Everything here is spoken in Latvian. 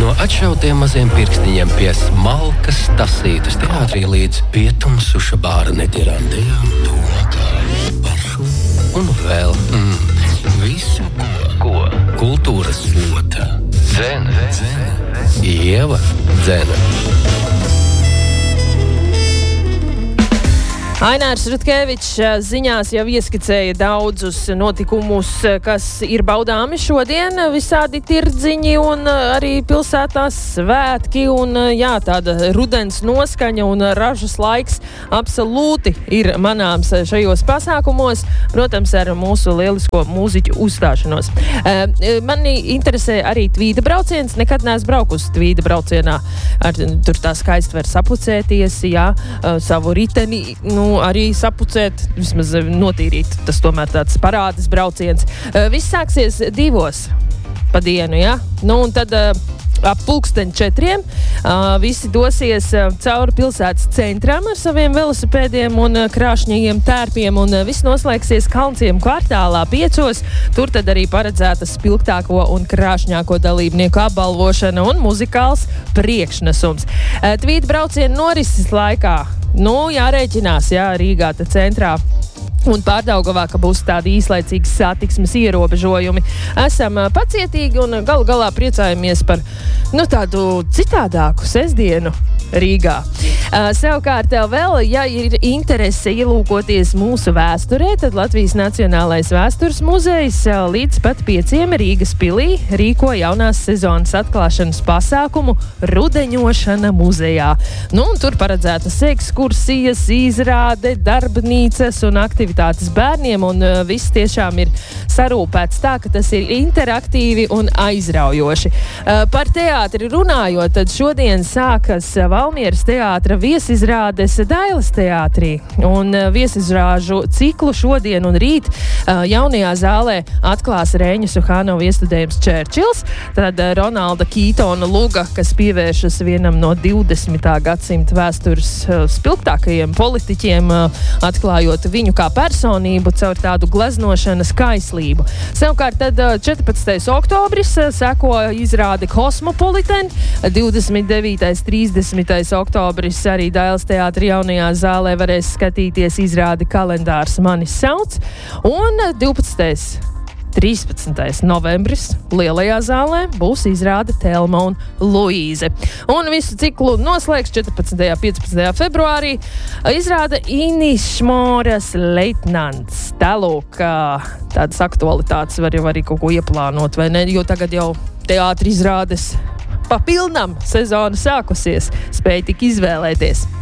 No atšautiem maziem pirkstiņiem pie smalkas tasītas teātrī līdz pietumsuša bāra netirantējām tūlakā pašu un vēl visu, ko kultūras lota. Dzene. Ieva Dzene. Ainārs Rutkevičs ziņās jau ieskicēja daudzus notikumus, kas ir baudāmi šodien, visādi tirdziņi un arī pilsētās svētki un tāda rudens noskaņa un ražas laiks absolūti ir manāms šajos pasākumos, protams, ar mūsu lielisko mūziķu uzstāšanos. Mani interesē arī tvīda brauciens, nekad neesmu braukusi tvīda braucienā, tur tā skaisti var sapucēties, savu riteni, arī sapucēt, vismaz notīrīt, tas tomēr tāds parādes brauciens. Viss sāksies 2 pa dienu, un tad ap 4:00 visi dosies cauri pilsētas centram ar saviem velosipēdiem un krāšņajiem tērpiem, un viss noslēgsies Kalnciemu kvartālā 5:00. Tur tad arī paredzēta spilgtāko un krāšņāko dalībnieku apbalvošana un muzikāls priekšnesums. Tvīta brauciena norises laikā jārēķinās, Rīgā te centrā un Pārdaugavā, ka būs tādi īslaicīgas satiksmes ierobežojumi. Esam pacietīgi un galu galā priecājamies par tādu citādāku sestdienu Rīgā. Savukārt vēl, ja ir interese ielūkoties mūsu vēsturē, tad Latvijas Nacionālais vēstures muzejs līdz pat 5 Rīgas pilī rīko jaunās sezonas atklāšanas pasākumu Rudeņošana muzejā. Un tur paredzētas ekskursijas, izrāde, darbnīcas un aktivitātes bērniem, un viss tiešām ir sarūpēts tā, ka tas ir interaktīvi un aizraujoši. Par teātri runājot, tad šodien sākas Valmieras teātra viesizrādes Dailes teātrī, un viesizrāžu ciklu šodien un rīt jaunajā zālē atklās Rēņa Suhānova iestudējums Čērčils, tad Ronalda Kītona luga, kas pievēršas vienam no 20. gadsimta vēstures spilgtākajiem politiķiem, atklājot viņu kā personību caur tādu gleznošanas kaislību. Savukārt tad 14. oktobris seko izrāde Kosmopolitan, 29. 30. oktobris arī Dailes teātra jaunajā zālē varēs skatīties izrādi Kalendārs mani sauc, un 12. 13. novembris Lielajā zālē būs izrāde Telma un Luīze. Un visu ciklu noslēgs 14. 15. februārī izrāde Inišmoras leitnants. Tālūk, tādas aktualitātes var jau arī kaut ko ieplānot, vai ne? Jo tagad jau teātra izrādes pa pilnam sezona sākusies, spēj tik izvēlēties.